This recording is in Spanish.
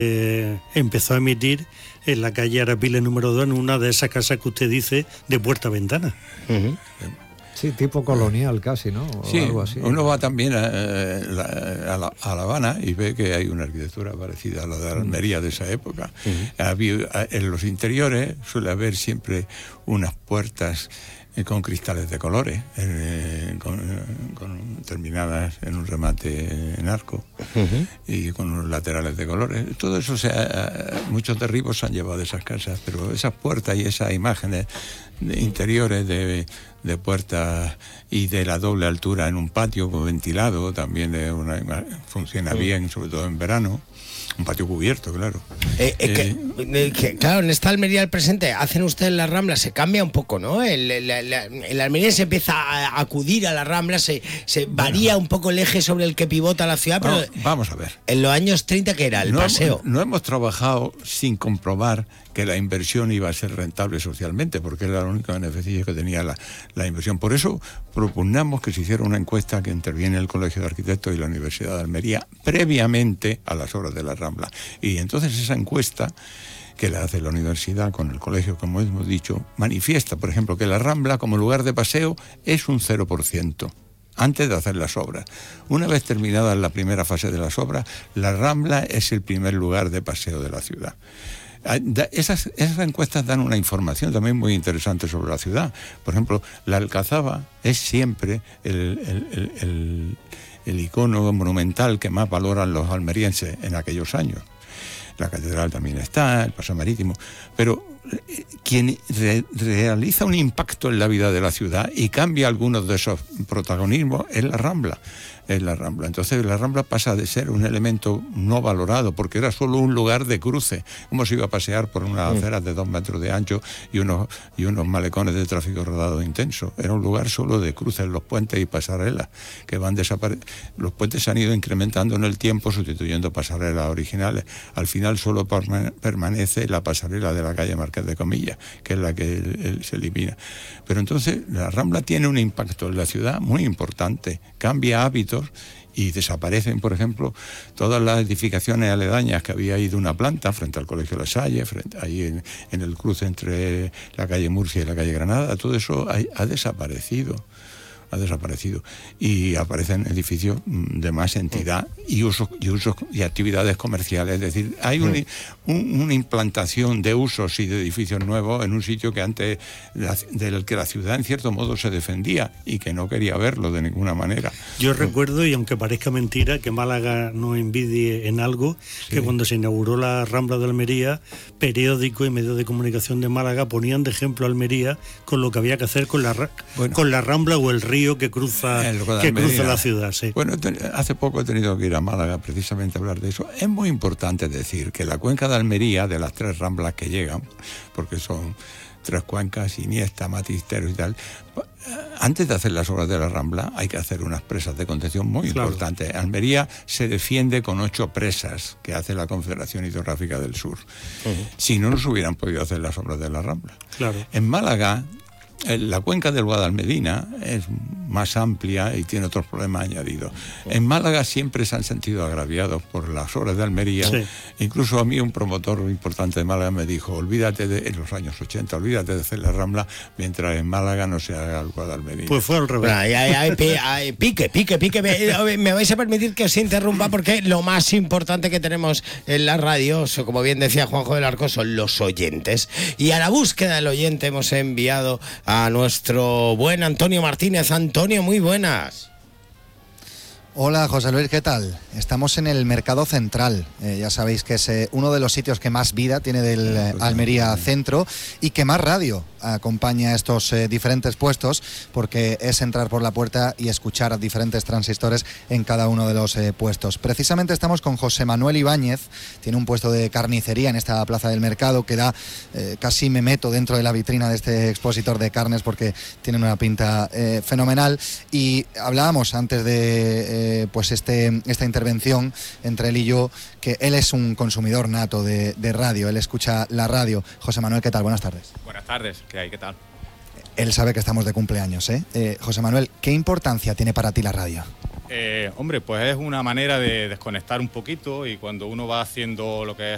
empezó a emitir en la calle Arapiles número 2, en una de esas casas que usted dice de puerta a ventana. Uh-huh. Sí, tipo colonial casi, ¿no? O sí, algo así. Uno va también a La Habana y ve que hay una arquitectura parecida a la de Almería de esa época. En los interiores suele haber siempre unas puertas con cristales de colores, terminadas en un remate en arco, y con unos laterales de colores. Todo eso, muchos derribos se han llevado de esas casas, pero esas puertas y esas imágenes interiores de puertas y de la doble altura en un patio con ventilado también funciona bien, sobre todo en verano. Un patio cubierto, claro. Claro, en esta Almería del presente, hacen ustedes la Rambla, se cambia un poco, ¿no? El Almería se empieza a acudir a la Rambla, se varía un poco el eje sobre el que pivota la ciudad, pero vamos a ver. En los años 30, ¿qué era? El paseo. No hemos trabajado sin comprobar que la inversión iba a ser rentable socialmente, porque era el único beneficio que tenía la inversión. Por eso propugnamos que se hiciera una encuesta que interviene el Colegio de Arquitectos y la Universidad de Almería previamente a las obras de la Rambla. Y entonces esa encuesta que la hace la universidad con el colegio, como hemos dicho, manifiesta, por ejemplo, que la Rambla como lugar de paseo es un 0%. Antes de hacer las obras. Una vez terminada la primera fase de las obras, la Rambla es el primer lugar de paseo de la ciudad. Esas encuestas dan una información también muy interesante sobre la ciudad. Por ejemplo, la Alcazaba es siempre el icono monumental que más valoran los almerienses en aquellos años. La catedral también está, el paseo marítimo, pero quien realiza un impacto en la vida de la ciudad y cambia algunos de esos protagonismos es la Rambla. Entonces la Rambla pasa de ser un elemento no valorado, porque era solo un lugar de cruce. ¿Cómo se iba a pasear por unas aceras de 2 metros de ancho y unos malecones de tráfico rodado intenso? Era un lugar solo de cruces, los puentes y pasarelas, que van desapareciendo. Los puentes se han ido incrementando en el tiempo, sustituyendo pasarelas originales. Al final solo permanece la pasarela de la calle Marqués de Comillas, que es la que se elimina. Pero entonces la Rambla tiene un impacto en la ciudad muy importante, cambia hábitos y desaparecen, por ejemplo, todas las edificaciones aledañas que había ahí de una planta frente al Colegio La Salle, ahí en el cruce entre la calle Murcia y la calle Granada. Todo eso ha desaparecido y aparecen edificios de más entidad y usos y actividades comerciales. Es decir, hay una implantación de usos y de edificios nuevos en un sitio que antes del que la ciudad en cierto modo se defendía y que no quería verlo de ninguna manera. Yo recuerdo, y aunque parezca mentira, que Málaga nos envidie en algo, que cuando se inauguró la Rambla de Almería, periódicos y medios de comunicación de Málaga ponían de ejemplo a Almería con lo que había que hacer con la Rambla o el río que cruza la ciudad. Sí. Bueno, hace poco he tenido que ir a Málaga precisamente a hablar de eso. Es muy importante decir que la cuenca de Almería, de las 3 ramblas que llegan, porque son 3 cuencas, Iniesta, Matistero y tal, antes de hacer las obras de la Rambla hay que hacer unas presas de contención muy importantes. Almería se defiende con 8 presas que hace la Confederación Hidrográfica del Sur. Si no se hubieran podido hacer las obras de la Rambla. En Málaga, la cuenca del Guadalmedina es más amplia y tiene otros problemas añadidos. En Málaga siempre se han sentido agraviados por las obras de Almería. Sí. Incluso a mí un promotor importante de Málaga me dijo, en los años 80, olvídate de hacer la Rambla mientras en Málaga no se haga el Guadalmedina. Pues fue al revés. Pique. Me vais a permitir que os interrumpa porque lo más importante que tenemos en la radio, como bien decía Juanjo del Arco, son los oyentes. Y a la búsqueda del oyente hemos enviado a nuestro buen Antonio Martínez. Antonio, muy buenas. Hola José Luis, ¿qué tal? Estamos en el Mercado Central, ya sabéis que es uno de los sitios que más vida tiene del Almería Centro y que más radio acompaña estos diferentes puestos, porque es entrar por la puerta y escuchar a diferentes transistores en cada uno de los puestos. Precisamente estamos con José Manuel Ibáñez, tiene un puesto de carnicería en esta plaza del mercado que da, casi me meto dentro de la vitrina de este expositor de carnes porque tiene una pinta fenomenal, y hablábamos antes de esta intervención entre él y yo, que él es un consumidor nato de radio, él escucha la radio. José Manuel, ¿qué tal? Buenas tardes. Buenas tardes, ¿qué hay? ¿Qué tal? Él sabe que estamos de cumpleaños, ¿eh? José Manuel, ¿qué importancia tiene para ti la radio? Hombre, pues es una manera de desconectar un poquito, y cuando uno va haciendo lo que es